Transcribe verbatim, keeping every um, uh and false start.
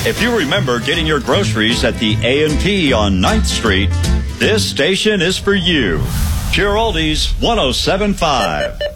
If you remember getting your groceries at the A and P on ninth Street, this station is for you. Pure Oldies one oh seven point five.